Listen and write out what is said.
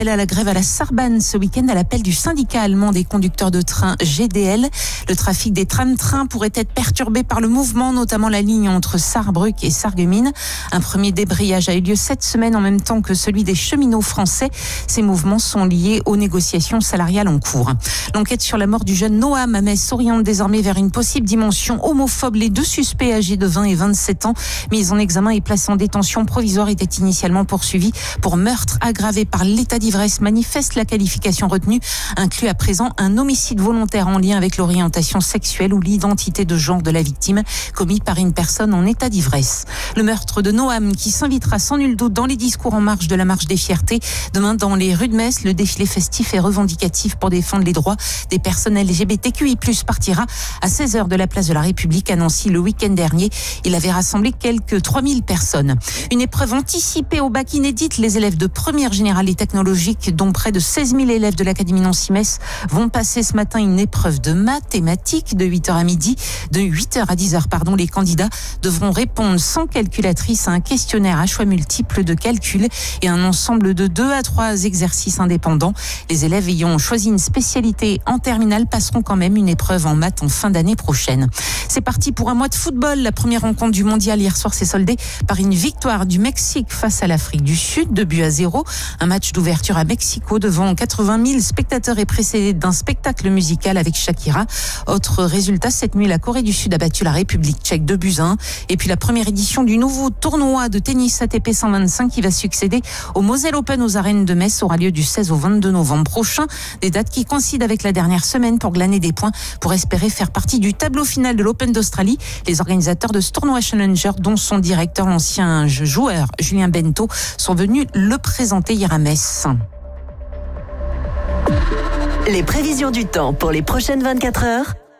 Elle a la grève à la Sarbanne ce week-end à l'appel du syndicat allemand des conducteurs de train GDL. Le trafic des tram-trains pourrait être perturbé par le mouvement, notamment la ligne entre Sarrebruck et Sarreguemines. Un premier débrayage a eu lieu cette semaine en même temps que celui des cheminots français. Ces mouvements sont liés aux négociations salariales en cours. L'enquête sur la mort du jeune Noam à Metz s'oriente désormais vers une possible dimension homophobe. Les deux suspects âgés de 20 et 27 ans, mis en examen et placés en détention provisoire, étaient initialement poursuivis pour meurtre aggravé par l'état d'ivresse. Manifeste la qualification retenue, inclut à présent un homicide volontaire en lien avec l'orientation sexuelle ou l'identité de genre de la victime commis par une personne en état d'ivresse. Le meurtre de Noam qui s'invitera sans nul doute dans les discours en marge de la marche des fiertés. Demain dans les rues de Metz, le défilé festif et revendicatif pour défendre les droits des personnes LGBTQI+, partira à 16h de la place de la République, à Nancy le week-end dernier. Il avait rassemblé quelques 3000 personnes. Une épreuve anticipée au bac inédite. Les élèves de première générale et technologique, dont près de 16 000 élèves de l'Académie Nancy-Metz, vont passer ce matin une épreuve de mathématiques de 8h à midi. De 8h à 10h, les candidats devront répondre sans calculatrice à un questionnaire à choix multiples de calcul et un ensemble de 2 à 3 exercices indépendants. Les élèves ayant choisi une spécialité en terminale passeront quand même une épreuve en maths en fin d'année prochaine. C'est parti pour un mois de football. La première rencontre du mondial hier soir s'est soldée par une victoire du Mexique face à l'Afrique du Sud, 2-0. Un match d'ouverture à Mexico devant 80 000 spectateurs et précédé d'un spectacle musical avec Shakira. Autre résultat, cette nuit, la Corée du Sud a battu la République tchèque 2-1. Et puis la première édition du nouveau tournoi de tennis ATP 125 qui va succéder au Moselle Open aux arènes de Metz aura lieu du 16 au 22 novembre prochain. Des dates qui coïncident avec la dernière semaine pour glaner des points pour espérer faire partie du tableau final de l'Open d'Australie. Les organisateurs de ce tournoi Challenger, dont son directeur, l'ancien joueur Julien Bento, sont venus le présenter hier à Metz. Les prévisions du temps pour les prochaines 24 heures